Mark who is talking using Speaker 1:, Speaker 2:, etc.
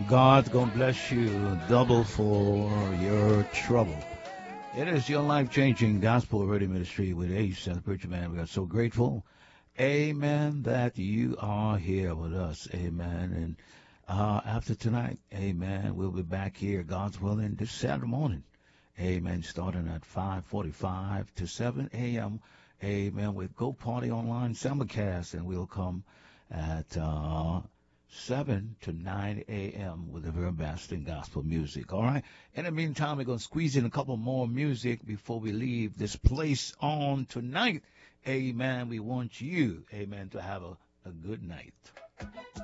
Speaker 1: God's gonna bless you double for your trouble. It is your life-changing gospel radio ministry with Ace and the Preacher Man. We are so grateful, amen, that you are here with us, amen. And after tonight, amen, we'll be back here, God's willing, this Saturday morning, amen, starting at 5:45 to 7 a.m., amen, with Go Party Online Simulcast, and we'll come at 7 to 9 a.m. with the very best in gospel music. All right. In the meantime, we're going to squeeze in a couple more music before we leave this place on tonight. Amen. We want you, amen, to have a good night.